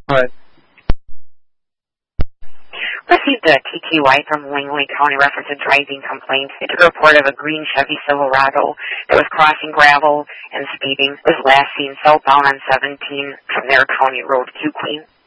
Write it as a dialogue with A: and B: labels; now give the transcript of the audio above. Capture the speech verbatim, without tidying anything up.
A: All right.
B: Received a T T Y from Langley County reference a driving complaint. It took a report of a green Chevy Silverado that was crossing gravel and speeding. It was last seen southbound on seventeen from their County Road, Q Queen.